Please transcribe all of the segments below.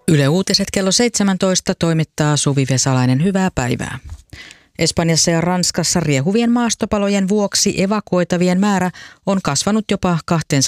Yle Uutiset kello 17 toimittaa Suvi Vesalainen. Hyvää päivää. Espanjassa ja Ranskassa riehuvien maastopalojen vuoksi evakuoitavien määrä on kasvanut jopa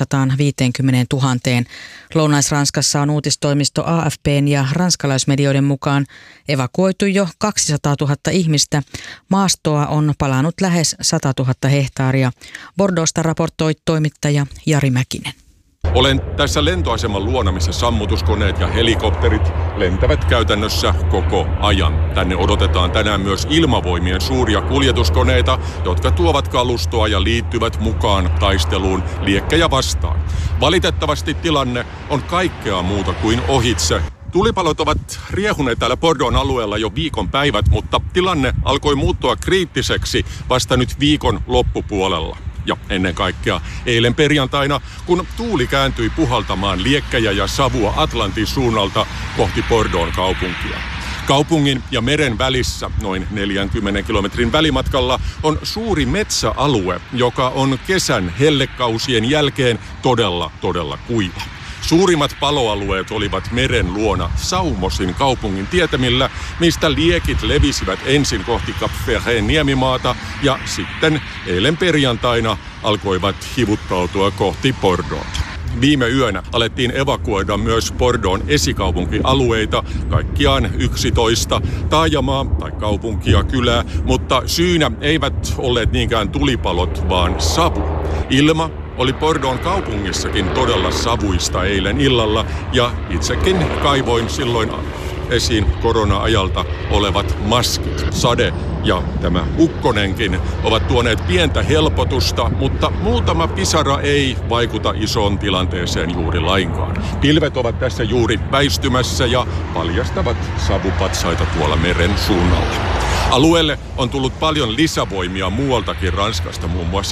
250 000. Lounais-Ranskassa on uutistoimisto AFP:n ja ranskalaismedioiden mukaan evakuoitu jo 200 000 ihmistä. Maastoa on palannut lähes 100 000 hehtaaria. Bordeauxsta raportoi toimittaja Jari Mäkinen. Olen tässä lentoaseman luona, missä sammutuskoneet ja helikopterit lentävät käytännössä koko ajan. Tänne odotetaan tänään myös ilmavoimien suuria kuljetuskoneita, jotka tuovat kalustoa ja liittyvät mukaan taisteluun liekkejä vastaan. Valitettavasti tilanne on kaikkea muuta kuin ohitse. Tulipalot ovat riehuneet täällä Bordeauxn alueella jo viikon päivät, mutta tilanne alkoi muuttua kriittiseksi vasta nyt viikon loppupuolella. Ja ennen kaikkea eilen perjantaina, kun tuuli kääntyi puhaltamaan liekkejä ja savua Atlantin suunnalta kohti Bordeauxn kaupunkia. Kaupungin ja meren välissä, noin 40 kilometrin välimatkalla, on suuri metsäalue, joka on kesän hellekausien jälkeen todella kuiva. Suurimmat paloalueet olivat meren luona Saumosin kaupungin tietämillä, mistä liekit levisivät ensin kohti Cap Ferrén niemimaata ja sitten eilen perjantaina alkoivat hivuttautua kohti Bordeauxta. Viime yönä alettiin evakuoida myös Bordeauxn esikaupunkialueita, kaikkiaan 11 taajamaa tai kaupunkia kylää, mutta syynä eivät olleet niinkään tulipalot, vaan savu. Ilma oli Bordeauxn kaupungissakin todella savuista eilen illalla ja itsekin kaivoin silloin esiin korona-ajalta olevat maskit. Sade ja tämä ukkonenkin ovat tuoneet pientä helpotusta, mutta muutama pisara ei vaikuta isoon tilanteeseen juuri lainkaan. Pilvet ovat tässä juuri väistymässä ja paljastavat savupatsaita tuolla meren suunnalla. Alueelle on tullut paljon lisävoimia muualtakin Ranskasta, muun muassa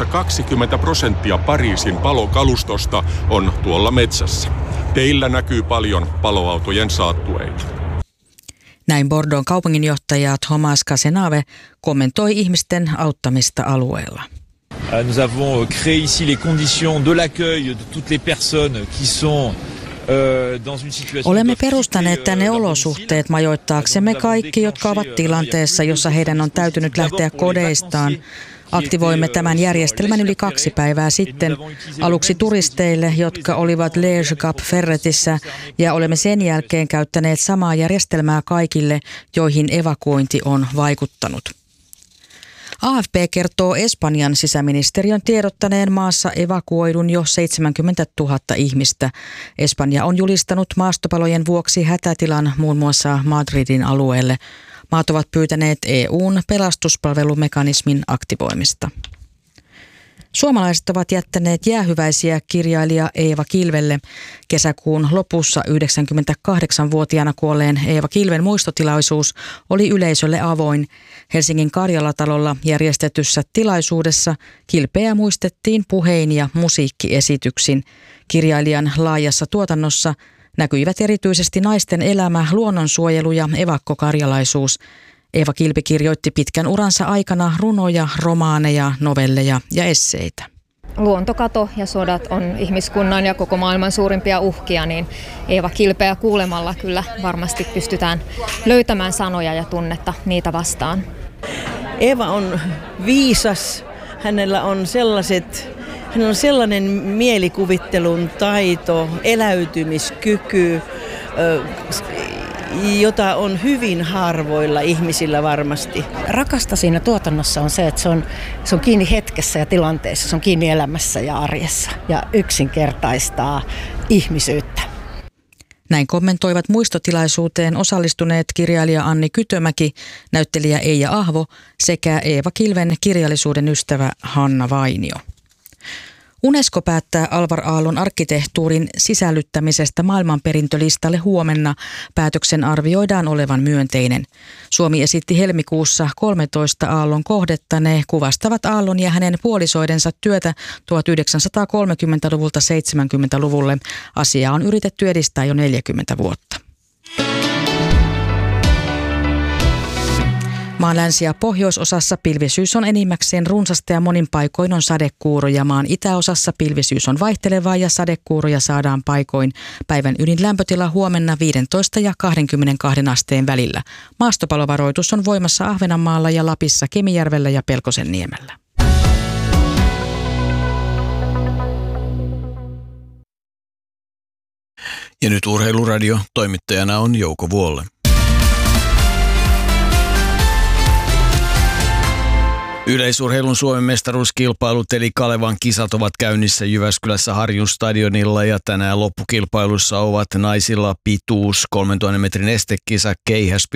20% Pariisin palokalustosta on tuolla metsässä. Teillä näkyy paljon paloautojen saattueita. Näin Bordeauxn kaupunginjohtaja Thomas Cazenave kommentoi ihmisten auttamista alueella. Nous avons créé ici les conditions de l'accueil de toutes les personnes qui sont Olemme perustaneet tänne olosuhteet majoittaaksemme kaikki, jotka ovat tilanteessa, jossa heidän on täytynyt lähteä kodeistaan. Aktivoimme tämän järjestelmän yli 2 päivää sitten aluksi turisteille, jotka olivat Liège Cap Ferretissä, ja olemme sen jälkeen käyttäneet samaa järjestelmää kaikille, joihin evakuointi on vaikuttanut. AFP kertoo Espanjan sisäministeriön tiedottaneen maassa evakuoidun jo 70 000 ihmistä. Espanja on julistanut maastopalojen vuoksi hätätilan muun muassa Madridin alueelle. Maat ovat pyytäneet EU:n pelastuspalvelumekanismin aktivoimista. Suomalaiset ovat jättäneet jäähyväisiä kirjailija Eeva Kilvelle. Kesäkuun lopussa 98-vuotiaana kuolleen Eeva Kilven muistotilaisuus oli yleisölle avoin. Helsingin Karjalatalolla järjestetyssä tilaisuudessa Kilpeä muistettiin puhein ja musiikkiesityksin. Kirjailijan laajassa tuotannossa näkyivät erityisesti naisten elämä, luonnonsuojelu ja evakkokarjalaisuus. Eeva Kilpi kirjoitti pitkän uransa aikana runoja, romaaneja, novelleja ja esseitä. Luontokato ja sodat on ihmiskunnan ja koko maailman suurimpia uhkia, niin Eeva Kilpeä kuulemalla kyllä varmasti pystytään löytämään sanoja ja tunnetta niitä vastaan. Eeva on viisas, hänellä on sellainen mielikuvittelun taito, eläytymiskyky, jota on hyvin harvoilla ihmisillä varmasti. Rakasta siinä tuotannossa on se, että se on kiinni hetkessä ja tilanteessa, se on kiinni elämässä ja arjessa ja yksinkertaistaa ihmisyyttä. Näin kommentoivat muistotilaisuuteen osallistuneet kirjailija Anni Kytömäki, näyttelijä Eija Ahvo sekä Eeva Kilven kirjallisuuden ystävä Hanna Vainio. UNESCO päättää Alvar Aallon arkkitehtuurin sisällyttämisestä maailmanperintölistalle huomenna. Päätöksen arvioidaan olevan myönteinen. Suomi esitti helmikuussa 13 Aallon kohdetta. Ne kuvastavat Aallon ja hänen puolisoidensa työtä 1930-luvulta 70-luvulle. Asiaa on yritetty edistää jo 40 vuotta. Maan länsi- ja pohjoisosassa pilvisyys on enimmäkseen runsasta ja monin paikoin on sadekuuroja. Maan itäosassa pilvisyys on vaihtelevaa ja sadekuuroja saadaan paikoin. Päivän ylin lämpötila huomenna 15 ja 22 asteen välillä. Maastopalovaroitus on voimassa Ahvenanmaalla ja Lapissa, Kemijärvellä ja Pelkosenniemellä. Ja nyt Urheiluradio, toimittajana on Jouko Vuolle. Yleisurheilun Suomen mestaruuskilpailut eli Kalevan kisat ovat käynnissä Jyväskylässä Harjun stadionilla ja tänään loppukilpailussa ovat naisilla pituus 3000 metrin estekisa, keihäs,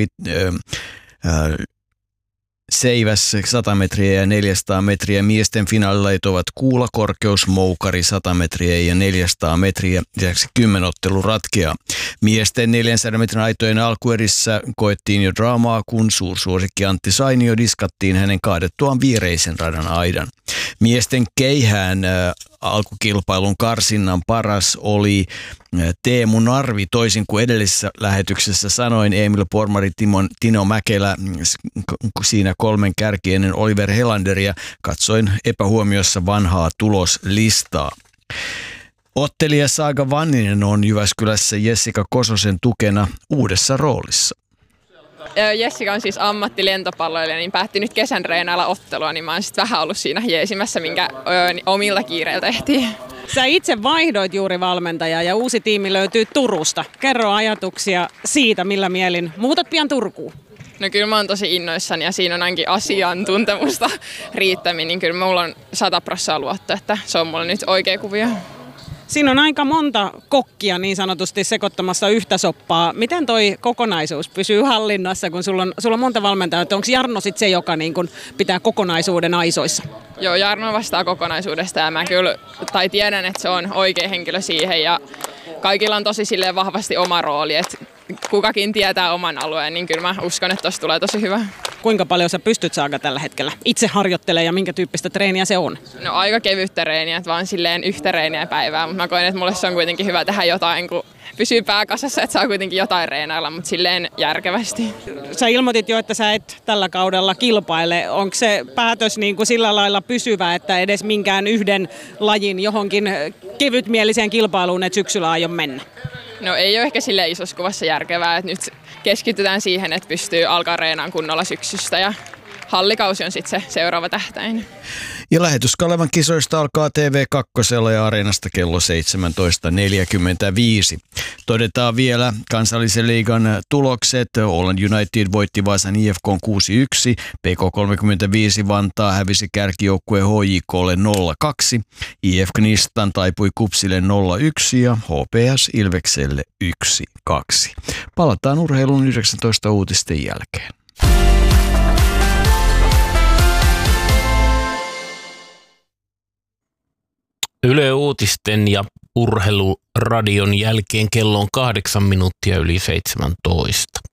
seiväs 100 metriä ja 400 metriä. Miesten finaalilajit ovat kuulakorkeus, moukari 100 metriä ja 400 metriä. Lisäksi 10 ottelu ratkeaa. Miesten 400 metrin aitojen alkuerissä koettiin jo draamaa, kun suursuosikki Antti Sainio diskattiin hänen kaadettuaan viereisen radan aidan. Miesten keihään alkukilpailun karsinnan paras oli Teemu Narvi, toisin kuin edellisessä lähetyksessä sanoin. Emil Pormari, Tino Mäkelä siinä 3 kärki ennen Oliver Helanderia. Katsoin epähuomiossa vanhaa tuloslistaa. Ottelija Saaga Vanninen on Jyväskylässä Jessica Kososen tukena uudessa roolissa. Jessica on siis ammattilentopalloilija, niin päätti nyt kesän reenailla ottelua, niin mä oon sitten vähän ollut siinä jeesimässä, minkä omilta kiireiltä ehtii. Sä itse vaihdoit juuri valmentajaa ja uusi tiimi löytyy Turusta. Kerro ajatuksia siitä, millä mielin muutat pian Turkuun. No kyllä mä oon tosi innoissani ja siinä on ainakin asiantuntemusta riittämin, niin kyllä mulla on 100% luotto, että se on mulla nyt oikea kuvio. Siinä on aika monta kokkia niin sanotusti sekoittamassa yhtä soppaa. Miten toi kokonaisuus pysyy hallinnassa, kun sulla on monta valmentajaa? Onko Jarno sit se, joka niin kun pitää kokonaisuuden aisoissa? Joo, Jarno vastaa kokonaisuudesta ja mä kyllä tiedän, että se on oikea henkilö siihen ja kaikilla on tosi silleen vahvasti oma rooli, että kukakin tietää oman alueen, niin kyllä mä uskon, että tosta tulee tosi hyvä. Kuinka paljon sä pystyt Saaga tällä hetkellä itse harjoittelemaan ja minkä tyyppistä treeniä se on? No aika kevyttä treeniä, että vaan silleen yhtä treeniä päivää, mutta mä koen, että mulle se on kuitenkin hyvä tehdä jotain, kun pysyy pääkasassa, että saa kuitenkin jotain reenailla, mutta silleen järkevästi. Sä ilmoitit jo, että sä et tällä kaudella kilpaile. Onko se päätös niin kuin sillä lailla pysyvä, että edes minkään yhden lajin johonkin kevytmieliseen kilpailuun et syksyllä aio mennä? No ei ole ehkä silleen isossa kuvassa järkevää, että nyt keskitytään siihen, että pystyy alkaa reenaan kunnolla syksystä ja hallikausi on sitten se seuraava tähtäin. Ja lähetys Kalevan kisoista alkaa TV2 ja Areenasta kello 17.45. Todetaan vielä kansallisen liigan tulokset. Åland United voitti Vaasan IFK 6-1. PK35 Vantaa hävisi kärkijoukkue HJKlle 0-2. IF Knistan taipui Kupsille 0-1 ja HPS Ilvekselle 1-2. Palataan urheilun 19 uutisten jälkeen. Yle Uutisten ja Urheiluradion jälkeen kello on 8 minuuttia yli 17.